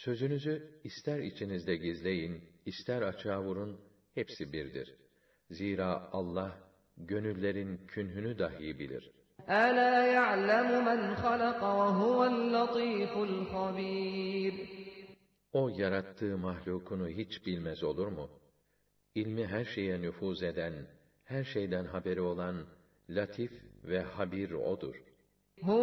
Sözünüzü ister içinizde gizleyin, ister açığa vurun, hepsi birdir. Zira Allah, gönüllerin künhünü dahi bilir. أَلَا يَعْلَمُ مَنْ خَلَقَ وَهُوَ اللَّطِيفُ الْخَبِيرُ. O yarattığı mahlukunu hiç bilmez olur mu? İlmi her şeye nüfuz eden, her şeyden haberi olan, latif ve habir O'dur.